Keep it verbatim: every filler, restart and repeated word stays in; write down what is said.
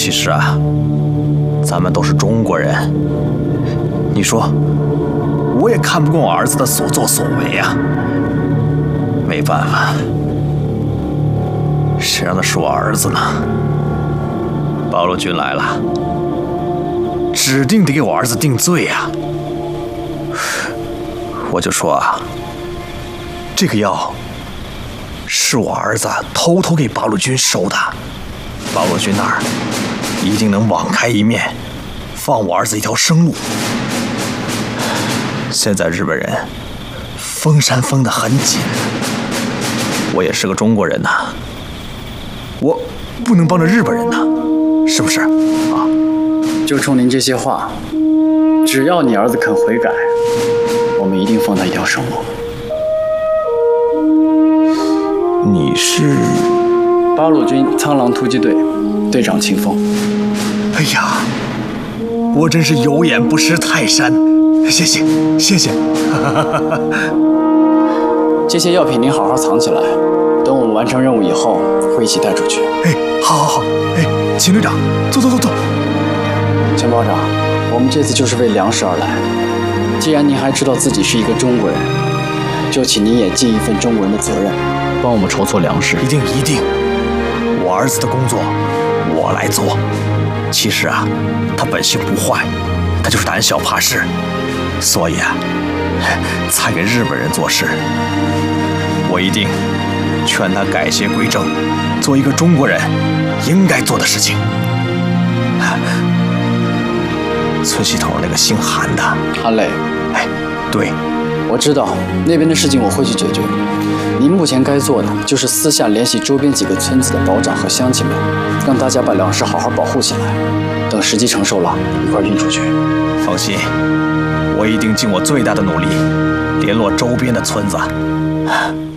其实啊，咱们都是中国人，你说，我也看不惯我儿子的所作所为啊。没办法，谁让他是我儿子呢？八路军来了，指定得给我儿子定罪呀。我就说啊，这个药是我儿子偷偷给八路军收的，八路军那儿一定能网开一面，放我儿子一条生路。现在日本人封山封得很紧，我也是个中国人呐，我不能帮着日本人呐，是不是啊？ 就冲您这些话，只要你儿子肯悔改，我们一定放他一条生路。 你是八路军苍狼突击队队长秦风。 哎呀，我真是有眼不识泰山，谢谢谢谢。 这些药品您好好藏起来，等我们完成任务以后会一起带出去。 哎，好好好，哎，秦队长，坐坐坐坐。 陈保长，我们这次就是为粮食而来。既然您还知道自己是一个中国人，就请您也尽一份中国人的责任，帮我们筹措粮食。 一定一定，我儿子的工作我来做。其实啊，他本性不坏，他就是胆小怕事，所以啊，才给日本人做事。我一定劝他改邪归正，做一个中国人应该做的事情。村西头那个姓韩的， 韩磊， 哎，对， 我知道那边的事情我会去解决。您目前该做的就是私下联系周边几个村子的保长和乡亲们，让大家把粮食好好保护起来，等时机成熟了，一块运出去。 放心，我一定尽我最大的努力，联络周边的村子。